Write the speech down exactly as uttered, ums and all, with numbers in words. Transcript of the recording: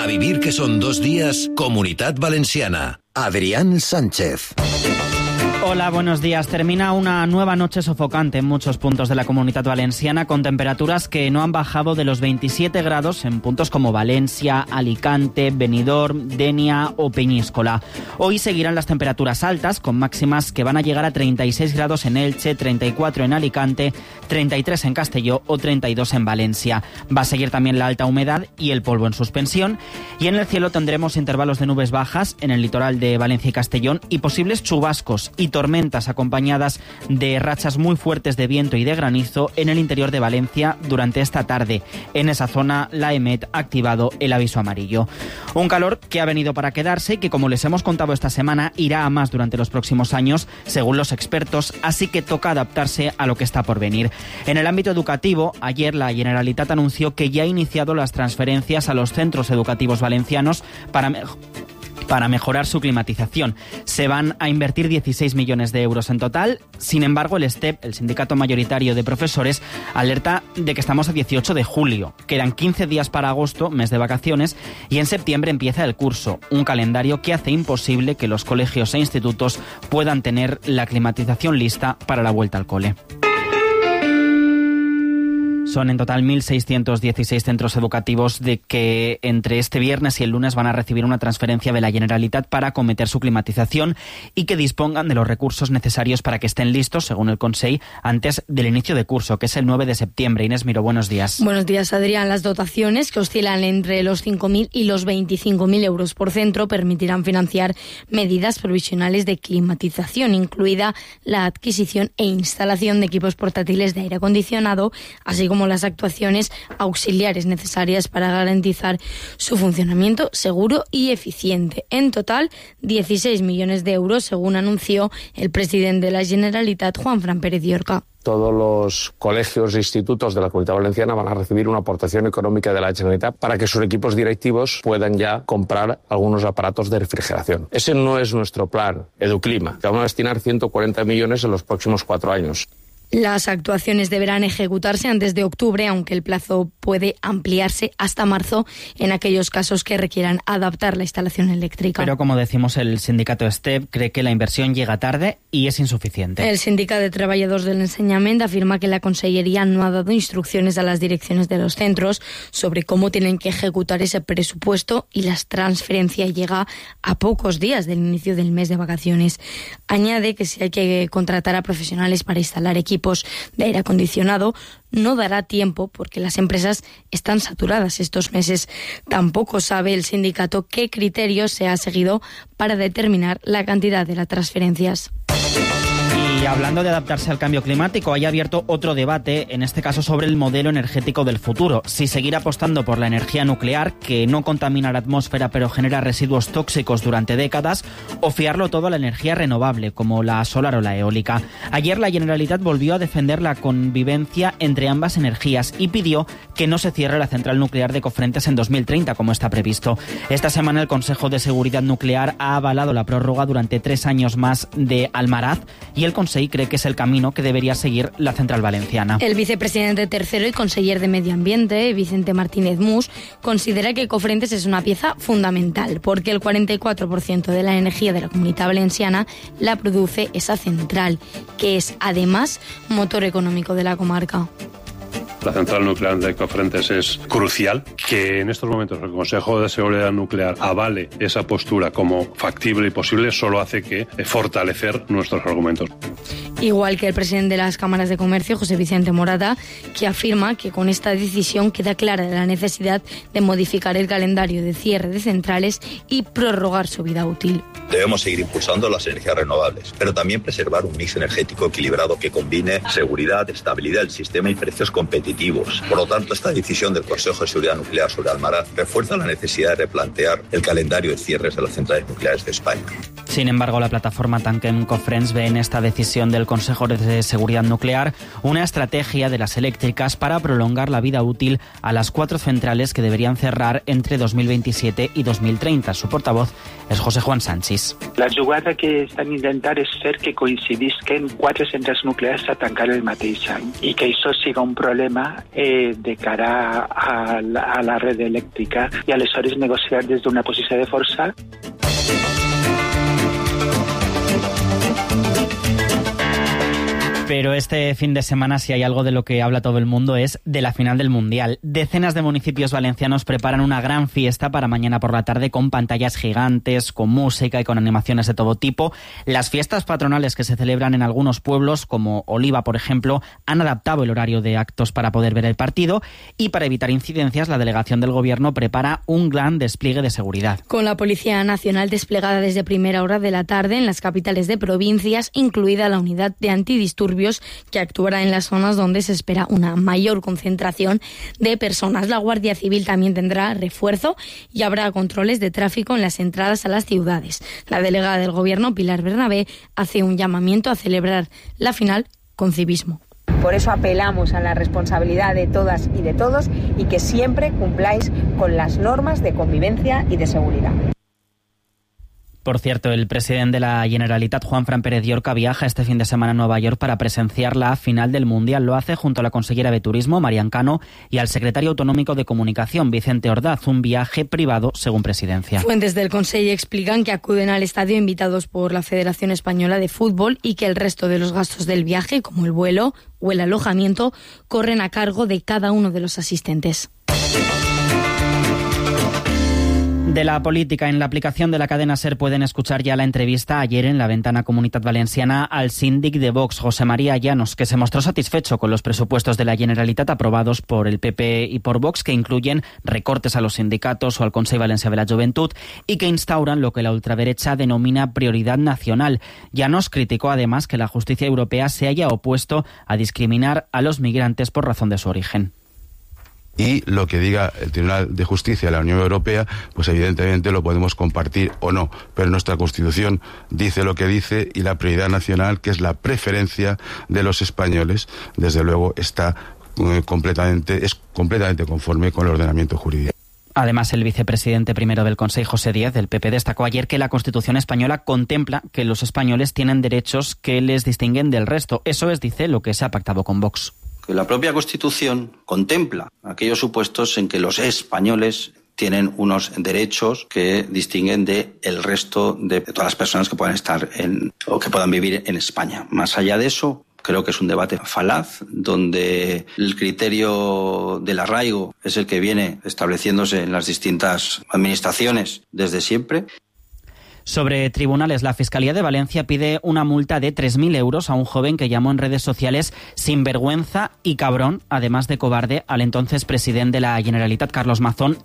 A vivir que son dos días, Comunitat Valenciana. Adrián Sánchez. Hola, buenos días. Termina una nueva noche sofocante en muchos puntos de la Comunitat Valenciana, con temperaturas que no han bajado de los veintisiete grados en puntos como Valencia, Alicante, Benidorm, Denia o Peñíscola. Hoy seguirán las temperaturas altas, con máximas que van a llegar a treinta y seis grados en Elche, treinta y cuatro en Alicante, treinta y tres en Castelló o treinta y dos en Valencia. Va a seguir también la alta humedad y el polvo en suspensión. Y en el cielo tendremos intervalos de nubes bajas en el litoral de Valencia y Castellón y posibles chubascos y tormentas acompañadas de rachas muy fuertes de viento y de granizo en el interior de Valencia durante esta tarde. En esa zona la EMET ha activado el aviso amarillo. Un calor que ha venido para quedarse y que, como les hemos contado esta semana, irá a más durante los próximos años, según los expertos, así que toca adaptarse a lo que está por venir. En el ámbito educativo, ayer la Generalitat anunció que ya ha iniciado las transferencias a los centros educativos valencianos para mejorar para mejorar su climatización. Se van a invertir dieciséis millones de euros en total. Sin embargo, el S T E P, el sindicato mayoritario de profesores, alerta de que estamos a dieciocho de julio. Quedan quince días para agosto, mes de vacaciones, y en septiembre empieza el curso, un calendario que hace imposible que los colegios e institutos puedan tener la climatización lista para la vuelta al cole. Son en total mil seiscientos dieciséis centros educativos de que entre este viernes y el lunes van a recibir una transferencia de la Generalitat para acometer su climatización y que dispongan de los recursos necesarios para que estén listos, según el Consell, antes del inicio de curso, que es el nueve de septiembre. Inés Miró, buenos días. Buenos días, Adrián. Las dotaciones, que oscilan entre los cinco mil y los veinticinco mil euros por centro, permitirán financiar medidas provisionales de climatización, incluida la adquisición e instalación de equipos portátiles de aire acondicionado, así como como las actuaciones auxiliares necesarias para garantizar su funcionamiento seguro y eficiente. En total, dieciséis millones de euros, según anunció el presidente de la Generalitat, Juanfran Pérez Llorca. Todos los colegios e institutos de la Comunidad Valenciana van a recibir una aportación económica de la Generalitat para que sus equipos directivos puedan ya comprar algunos aparatos de refrigeración. Ese no es nuestro plan Educlima. Vamos a destinar ciento cuarenta millones en los próximos cuatro años. Las actuaciones deberán ejecutarse antes de octubre, aunque el plazo puede ampliarse hasta marzo en aquellos casos que requieran adaptar la instalación eléctrica. Pero, como decimos, el sindicato S T E P cree que la inversión llega tarde y es insuficiente. El Sindicato de Trabajadores del Enseñament afirma que la Consellería no ha dado instrucciones a las direcciones de los centros sobre cómo tienen que ejecutar ese presupuesto y la transferencia llega a pocos días del inicio del mes de vacaciones. Añade que si hay que contratar a profesionales para instalar equipos de aire acondicionado, no dará tiempo porque las empresas están saturadas estos meses. Tampoco sabe el sindicato qué criterios se ha seguido para determinar la cantidad de las transferencias. Y hablando de adaptarse al cambio climático, hay abierto otro debate, en este caso sobre el modelo energético del futuro. Si seguir apostando por la energía nuclear, que no contamina la atmósfera pero genera residuos tóxicos durante décadas, o fiarlo todo a la energía renovable, como la solar o la eólica. Ayer la Generalitat volvió a defender la convivencia entre ambas energías y pidió que no se cierre la central nuclear de Cofrentes en dos mil treinta, como está previsto. Esta semana el Consejo de Seguridad Nuclear ha avalado la prórroga durante tres años más de Almaraz y el Consejo cree que es el camino que debería seguir la central valenciana. El vicepresidente tercero y conseller de Medio Ambiente, Vicente Martínez Mus, considera que Cofrentes es una pieza fundamental porque el cuarenta y cuatro por ciento de la energía de la Comunidad Valenciana la produce esa central, que es además motor económico de la comarca. La central nuclear de Cofrentes es crucial. Que en estos momentos el Consejo de Seguridad Nuclear avale esa postura como factible y posible solo hace que fortalecer nuestros argumentos. Igual que el presidente de las cámaras de comercio, José Vicente Morata, que afirma que con esta decisión queda clara la necesidad de modificar el calendario de cierre de centrales y prorrogar su vida útil. Debemos seguir impulsando las energías renovables, pero también preservar un mix energético equilibrado que combine seguridad, estabilidad del sistema y precios competitivos. Por lo tanto, esta decisión del Consejo de Seguridad Nuclear sobre Almaraz refuerza la necesidad de replantear el calendario de cierres de las centrales nucleares de España. Sin embargo, la plataforma Tanchem Cofrents ve en esta decisión del Consejo de Seguridad Nuclear una estrategia de las eléctricas para prolongar la vida útil a las cuatro centrales que deberían cerrar entre dos mil veintisiete i dos mil trenta. Su portavoz és José Juan Sánchez. La jugada que estan intentant és fer que coincidisquen quatre centrals nuclears a tancar el mateix any i que això siga un problema eh, de cara a la, a la red elèctrica i aleshores negociar des d'una posició de força. Pero este fin de semana, si hay algo de lo que habla todo el mundo, es de la final del Mundial. Decenas de municipios valencianos preparan una gran fiesta para mañana por la tarde con pantallas gigantes, con música y con animaciones de todo tipo. Las fiestas patronales que se celebran en algunos pueblos, como Oliva, por ejemplo, han adaptado el horario de actos para poder ver el partido y para evitar incidencias, la delegación del Gobierno prepara un gran despliegue de seguridad. Con la Policía Nacional desplegada desde primera hora de la tarde en las capitales de provincias, incluida la unidad de antidisturbios que actuará en las zonas donde se espera una mayor concentración de personas. La Guardia Civil también tendrá refuerzo y habrá controles de tráfico en las entradas a las ciudades. La delegada del Gobierno, Pilar Bernabé, hace un llamamiento a celebrar la final con civismo. Por eso apelamos a la responsabilidad de todas y de todos y que siempre cumpláis con las normas de convivencia y de seguridad. Por cierto, el presidente de la Generalitat, Juanfran Pérez Llorca, viaja este fin de semana a Nueva York para presenciar la final del Mundial. Lo hace junto a la consellera de Turismo, Marian Cano, y al secretario autonómico de Comunicación, Vicente Ordaz. Un viaje privado, según Presidencia. Fuentes del Consejo explican que acuden al estadio invitados por la Federación Española de Fútbol y que el resto de los gastos del viaje, como el vuelo o el alojamiento, corren a cargo de cada uno de los asistentes. De la política, en la aplicación de la cadena SER pueden escuchar ya la entrevista ayer en la ventana Comunitat Valenciana al síndic de Vox, José María Llanos, que se mostró satisfecho con los presupuestos de la Generalitat aprobados por el P P y por Vox, que incluyen recortes a los sindicatos o al Consell Valencià de la Juventud y que instauran lo que la ultraderecha denomina prioridad nacional. Llanos criticó además que la justicia europea se haya opuesto a discriminar a los migrantes por razón de su origen. Y lo que diga el Tribunal de Justicia de la Unión Europea, pues evidentemente lo podemos compartir o no, pero nuestra Constitución dice lo que dice y la prioridad nacional, que es la preferencia de los españoles, desde luego está eh, completamente, es completamente conforme con el ordenamiento jurídico. Además, el vicepresidente primero del Consejo, José Díaz, del P P, destacó ayer que la Constitución española contempla que los españoles tienen derechos que les distinguen del resto. Eso es, dice, lo que se ha pactado con Vox. Que la propia Constitución contempla aquellos supuestos en que los españoles tienen unos derechos que distinguen de el resto de todas las personas que puedan estar en, o que puedan vivir en España. Más allá de eso, creo que es un debate falaz, donde el criterio del arraigo es el que viene estableciéndose en las distintas administraciones desde siempre. Sobre tribunales, la Fiscalía de Valencia pide una multa de tres mil euros a un joven que llamó en redes sociales sinvergüenza y cabrón, además de cobarde, al entonces presidente de la Generalitat, Carlos Mazón,